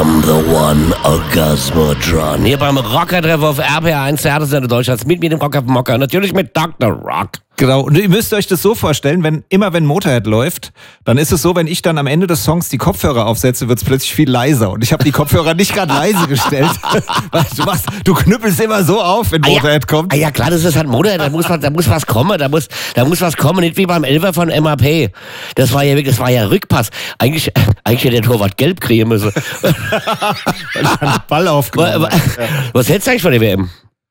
am the one Orgasmodron. Hier beim Rocker-Treff auf RPR1, der Sender Deutschlands, mit mir dem Rock auf dem Mocker. Natürlich mit Dr. Rock. Genau, und ihr müsst euch das so vorstellen, wenn Motorhead läuft, dann ist es so, wenn ich dann am Ende des Songs die Kopfhörer aufsetze, wird es plötzlich viel leiser. Und ich habe die Kopfhörer nicht gerade leise gestellt. Du knüppelst immer so auf, wenn Motorhead kommt. Ja klar, das ist halt Motorhead, da muss was kommen, da muss was kommen, nicht wie beim Elfer von MAP. Das war ja Rückpass. Eigentlich hätte der Torwart gelb kriegen müssen. Einen Ball aufgenommen. Was hältst du eigentlich von der WM?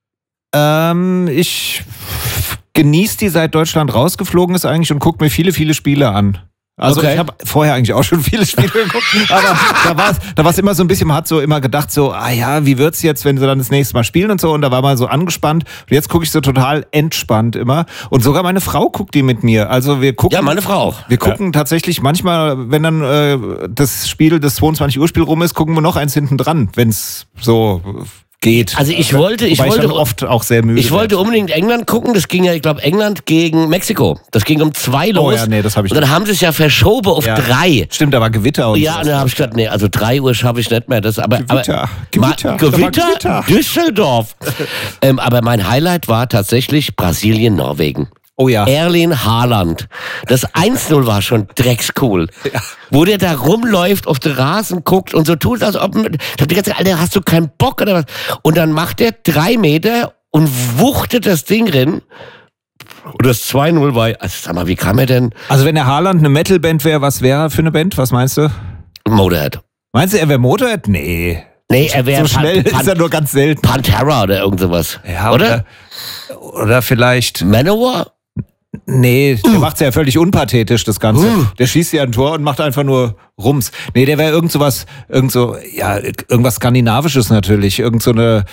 Ich genieße die, seit Deutschland rausgeflogen ist eigentlich, und gucke mir viele, viele Spiele an. Also okay. Ich habe vorher eigentlich auch schon viele Spiele geguckt, aber da war es immer so ein bisschen, man hat so immer gedacht so, wie wird's jetzt, wenn sie dann das nächste Mal spielen und so, und da war man so angespannt, und jetzt gucke ich so total entspannt immer, und sogar meine Frau guckt die mit mir, also wir gucken. Ja, meine Frau auch. Wir gucken tatsächlich manchmal, wenn dann das 22 Uhr Spiel rum ist, gucken wir noch eins hinten dran, wenn's so geht. Also ich wollte oft auch sehr müde. Ich wollte unbedingt England gucken. Das ging ja, ich glaube, England gegen Mexiko. Das ging um 2 los. Oh ja, nee, das habe ich. Und dann haben sie es ja verschoben auf 3. Stimmt, da war Gewitter und ja, und dann habe ich gedacht, nee, also 3 Uhr schaffe ich nicht mehr. Gewitter. Düsseldorf. Aber mein Highlight war tatsächlich Brasilien-Norwegen. Oh ja. Erling Haaland. Das 1-0 war schon dreckscool. Ja. Wo der da rumläuft, auf den Rasen guckt und so tut, als ob... Ich hab die ganze Zeit, Alter, hast du keinen Bock oder was? Und dann macht der 3 Meter und wuchtet das Ding rein. Und das 2-0 war... Also sag mal, wie kam er denn... Also wenn der Haaland eine Metalband wäre, was wäre er für eine Band? Was meinst du? Motorhead. Meinst du, er wäre Motorhead? Nee, er wäre... So schnell ist er nur ganz selten. Pantera oder irgend sowas. Ja, oder vielleicht... Manowar? Nee, der macht's ja völlig unpathetisch, das Ganze. Der schießt ja ein Tor und macht einfach nur Rums. Nee, der wäre irgendwas Skandinavisches natürlich. Irgend so eine,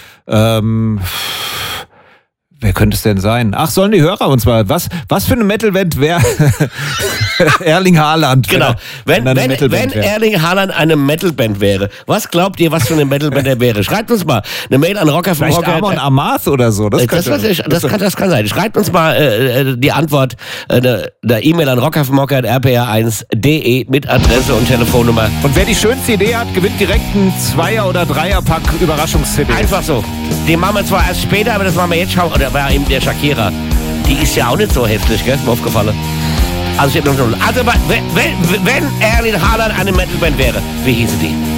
wer könnte es denn sein? Ach, sollen die Hörer uns mal, was für eine Metalband wäre Erling Haaland? Genau, wenn Erling Haaland eine Metalband wäre, was glaubt ihr, was für eine Metalband er wäre? Schreibt uns mal eine Mail an Rocker von Rocker. Vielleicht Amon Amarth oder so. Das kann sein. Schreibt uns mal die Antwort, eine E-Mail an rockerfmorker@rpr1.de mit Adresse und Telefonnummer. Und wer die schönste Idee hat, gewinnt direkt einen 2er- oder 3er-Pack Überraschungs-CD. Einfach so. Die machen wir zwar erst später, aber das machen wir jetzt schon. Oder war eben der Shakira. Die ist ja auch nicht so hässlich, gell? Ist mir aufgefallen. Also wenn Erling Haaland eine Metalband wäre, wie hieße die?